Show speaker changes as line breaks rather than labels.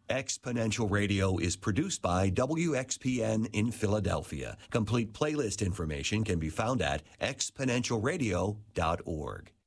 Exponential Radio is produced by WXPN in Philadelphia. Complete playlist information can be found at exponentialradio.org.